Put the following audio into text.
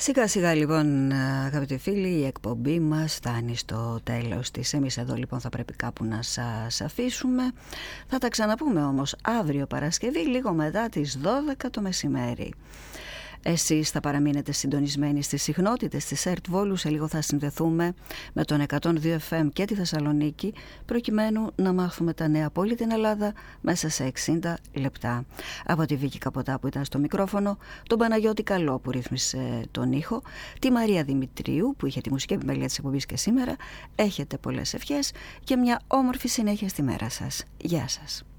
Σιγά σιγά λοιπόν, αγαπητοί φίλοι, η εκπομπή μας φτάνει στο τέλος της. Εμείς εδώ λοιπόν θα πρέπει κάπου να σας αφήσουμε. Θα τα ξαναπούμε όμως αύριο Παρασκευή, λίγο μετά τις 12 το μεσημέρι. Εσείς θα παραμείνετε συντονισμένοι στις συχνότητες της ΕΡΤ Βόλου. Σε λίγο θα συνδεθούμε με τον 102 FM και τη Θεσσαλονίκη, προκειμένου να μάθουμε τα νέα από όλη την Ελλάδα μέσα σε 60 λεπτά. Από τη Βίκη Καποτά που ήταν στο μικρόφωνο, τον Παναγιώτη Καλό που ρύθμισε τον ήχο, τη Μαρία Δημητρίου που είχε τη μουσική επιμέλεια της εκπομπής και σήμερα. Έχετε πολλές ευχές και μια όμορφη συνέχεια στη μέρα σας. Γεια σας.